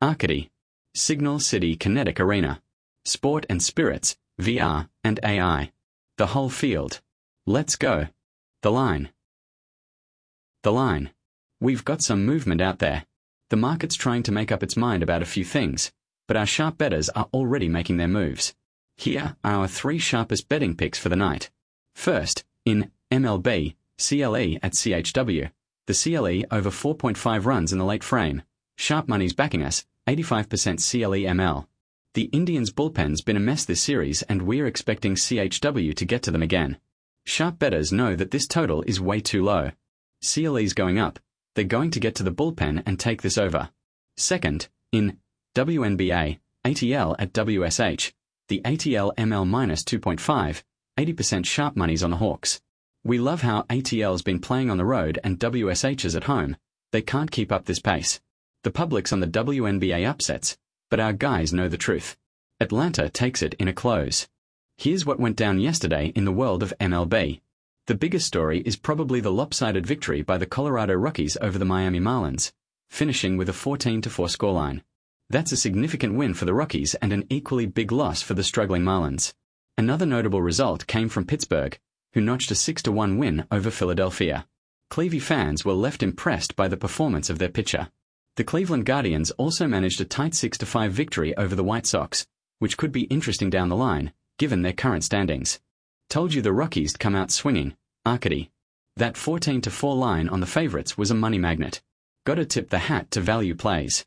Arcady, Signal City Kinetic Arena, Sport and Spirits, VR and AI. The whole field. Let's go. The line. The line. We've got some movement out there. The market's trying to make up its mind about a few things, but our sharp bettors are already making their moves. Here are our 3 sharpest betting picks for the night. First, in MLB, CLE at CHW. The CLE over 4.5 runs in the late frame. Sharp money's backing us, 85% CLE ML. The Indians' bullpen's been a mess this series and we're expecting CHW to get to them again. Sharp bettors know that this total is way too low. CLE's going up. They're going to get to the bullpen and take this over. Second, in WNBA, ATL at WSH. The ATL ML minus 2.5, 80% sharp money's on the Hawks. We love how ATL's been playing on the road and WSH is at home. They can't keep up this pace. The public's on the WNBA upsets, but our guys know the truth. Atlanta takes it in a close. Here's what went down yesterday in the world of MLB. The biggest story is probably the lopsided victory by the Colorado Rockies over the Miami Marlins, finishing with a 14-4 scoreline. That's a significant win for the Rockies and an equally big loss for the struggling Marlins. Another notable result came from Pittsburgh, who notched a 6-1 win over Philadelphia. Clevey fans were left impressed by the performance of their pitcher. The Cleveland Guardians also managed a tight 6-5 victory over the White Sox, which could be interesting down the line, given their current standings. Told you the Rockies come out swinging, Arcady. That 14-4 line on the favorites was a money magnet. Gotta tip the hat to value plays.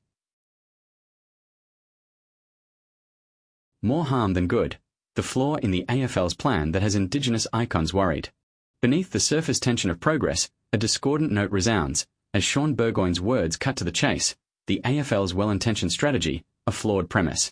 More harm than good. The flaw in the AFL's plan that has indigenous icons worried. Beneath the surface tension of progress, a discordant note resounds, as Sean Burgoyne's words cut to the chase, the AFL's well-intentioned strategy, a flawed premise.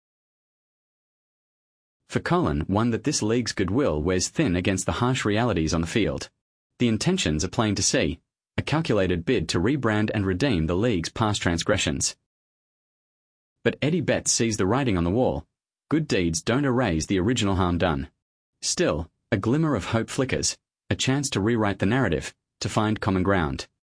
For Colin, one that this league's goodwill wears thin against the harsh realities on the field. The intentions are plain to see, a calculated bid to rebrand and redeem the league's past transgressions. But Eddie Betts sees the writing on the wall. Good deeds don't erase the original harm done. Still, a glimmer of hope flickers, a chance to rewrite the narrative, to find common ground.